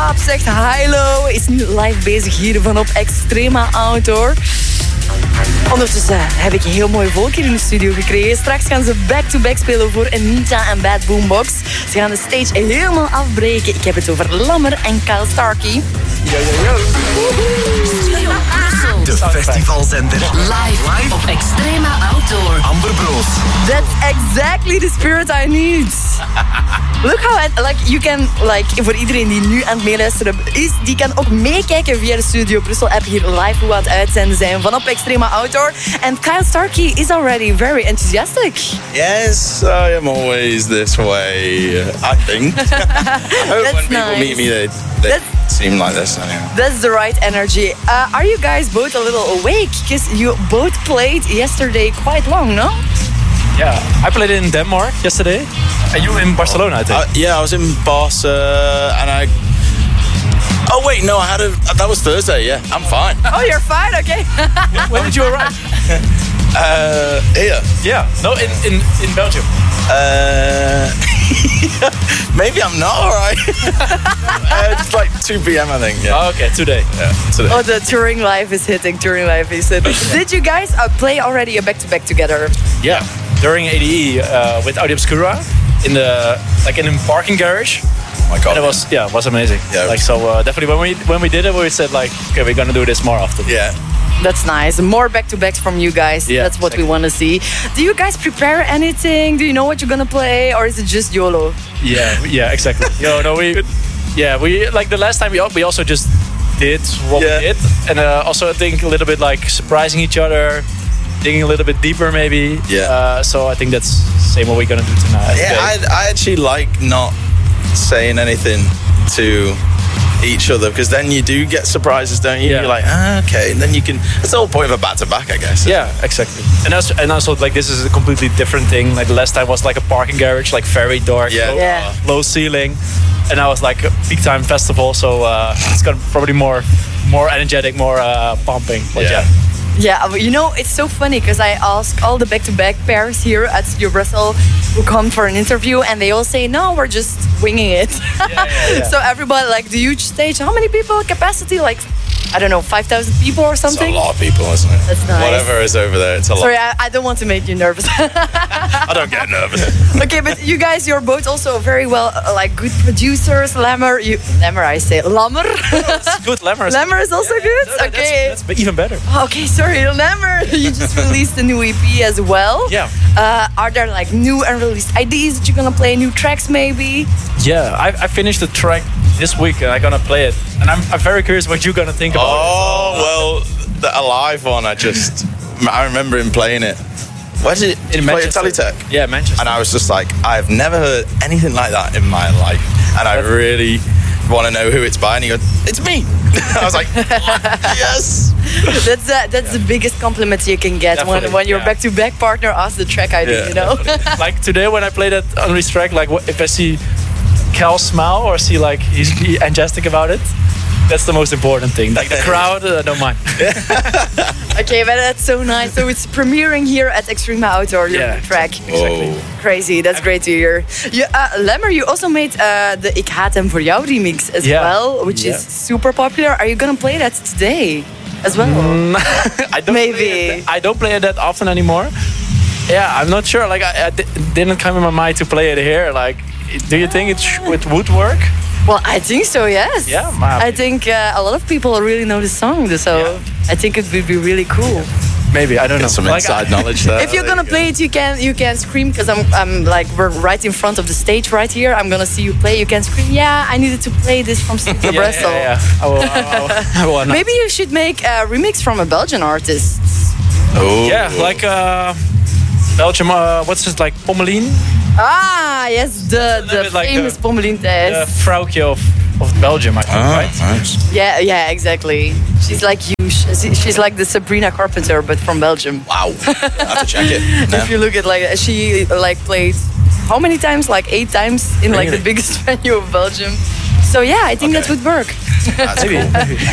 up, zegt Hilo. Is nu live bezig hier vanop Extrema Outdoor. Ondertussen heb ik een heel mooi volk hier in de studio gekregen. Straks gaan ze back-to-back spelen voor Anita en Bad Boombox. Ze gaan de stage helemaal afbreken. Ik heb het over Lammer en Kyle Starkey. De festivalzender live op Extrema Outdoor. Amber Bros. That's exactly the spirit I need. Look how you can, voor iedereen die nu aan het meeluisteren is, die kan ook meekijken via de Studio Brussel app hier live hoe we aan het uitzenden zijn vanop Extrema Outdoor. And Kyle Starkey is already very enthusiastic. Yes, I am always this way, I think. I hope when people meet me, they seem like this anyhow. That's the right energy. Are you guys both a little awake? Because you both played yesterday quite long, no? Yeah, I played in Denmark yesterday. And you in Barcelona, I think. Yeah, I was in Barca, and oh wait, no, that was Thursday. Yeah, I'm fine. Oh, you're fine. Okay. When did you arrive? Here. Yeah. No, in Belgium. Maybe I'm not alright. It's like 2 p.m. I think. Yeah. Oh, okay, today. Yeah, today. Oh, the touring life is hitting. Touring life is hitting. Did you guys play already a back-to-back together? Yeah, during ADE with Audi Obscura in a parking garage. Oh my god! And it was amazing. Yeah. Definitely when we did it, we said okay, we're gonna do this more often. Yeah. That's nice. More back-to-backs from you guys. Yeah, that's what we want to see. Do you guys prepare anything? Do you know what you're gonna play, or is it just YOLO? Yeah, exactly. We like the last time we also just did what we did, and also I think a little bit like surprising each other, digging a little bit deeper maybe. Yeah. So I think that's same what we're gonna do tonight. Yeah, I actually like not saying anything to each other, because then you do get surprises, don't you? Yeah. You're like, okay, and then you can. That's the whole point of a back-to-back, I guess. Yeah, exactly. And also like this is a completely different thing. Like the last time was like a parking garage, like very dark, low ceiling, and now it's like a big time festival. So it's got probably more energetic, more pumping. But Yeah, you know, it's so funny because I ask all the back-to-back pairs here at Studio Brussel who come for an interview, and they all say, no, we're just winging it. Yeah. So everybody, like the huge stage, how many people capacity? Like, I don't know, 5,000 people or something? It's a lot of people, isn't it? That's nice. Whatever is over there, it's a lot. Sorry, I don't want to make you nervous. I don't get nervous. Okay, but you guys, you're both also very well, good producers. Lammer, I say Lammer. It's good. Lammer is also good? No, okay. That's even better. Okay, sorry, Lammer. You just released a new EP as well. Yeah. Are there new and released ideas that you're gonna play, new tracks maybe? Yeah, I finished the track this week and I'm gonna play it. And I'm very curious what you're gonna think about it. Oh, well, the Alive one, I remember him playing it. Where did it? In play at Manchester. Teletek? Yeah, Manchester. And I was just like, I've never heard anything like that in my life. And I really want to know who it's by. And he goes, it's me. I was like, yes. That's the biggest compliment you can get when your back-to-back partner asks the track idea, you know? Like today when I play that unreleased track, like if I see Cal smile or see he's enthusiastic about it, that's the most important thing. Like the crowd, I don't mind. Okay, but that's so nice. So it's premiering here at Extrema Outdoor, your track. Exactly. Crazy, that's great to hear. Lemmer, you also made the Ik Haat Hem Voor Jou remix as well, which is super popular. Are you gonna play that today as well? I don't play it that often anymore. Yeah, I'm not sure. Like I didn't come in my mind to play it here. Like, do you think it would work? Well, I think so, yes. Yeah, I think a lot a lot of people really know the song, so I think it would be really cool. Maybe, I don't know. Some inside knowledge there. If you're gonna play it, you can scream, because I'm we're right in front of the stage right here. I'm gonna see you play. You can scream. Yeah, I needed to play this from Studio Brussel. Yeah. I will Maybe you should make a remix from a Belgian artist. Oh. Yeah, like Belgium. What's it like? Pommelien. Ah, yes, the famous Pommelien test. The vrouwtje of Belgium, I think, right? Nice. Yeah, exactly. She's like you. She's like the Sabrina Carpenter, but from Belgium. Wow. I have to check it. If you look at she played how many times? Like 8 times in the biggest venue of Belgium. So yeah, I think that would work. That's cool.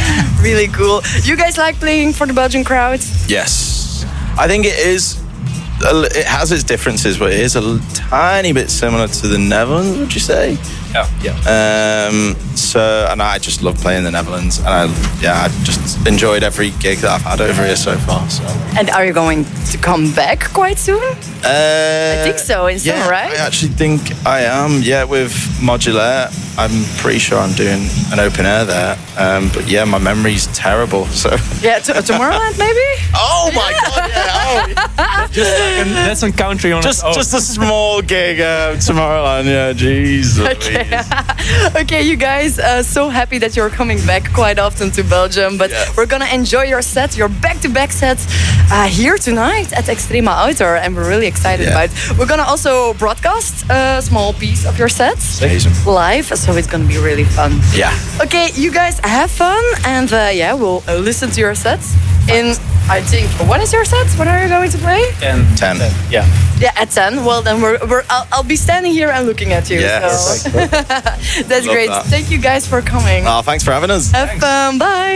Really cool. You guys like playing for the Belgian crowd? Yes. I think it is it has its differences, but it is a tiny bit similar to the Netherlands, would you say? Yeah. And I just love playing the Netherlands, and I just enjoyed every gig that I've had over here so far. So. And are you going to come back quite soon? I think so, in summer, right? I actually think I am. Yeah, with Modulaire, I'm pretty sure I'm doing an open air there. But yeah, my memory's terrible. So yeah, Tomorrowland maybe. Oh my god! Yeah, that's on country on just a small gig Tomorrowland. Yeah, Jesus. Okay, you guys, so happy that you're coming back quite often to Belgium. But we're gonna enjoy your sets, your back-to-back sets here tonight at Extrema Outdoor, and we're really excited about it. We're gonna also broadcast a small piece of your sets live, so it's gonna be really fun. Yeah. Okay, you guys have fun, and we'll listen to your sets in. I think. When is your set? When are you going to play? 10. Yeah. Yeah, at 10. Well, then I'll be standing here and looking at you. Yeah. So. That's great. That. Thank you guys for coming. Oh, thanks for having us. Have fun. Bye.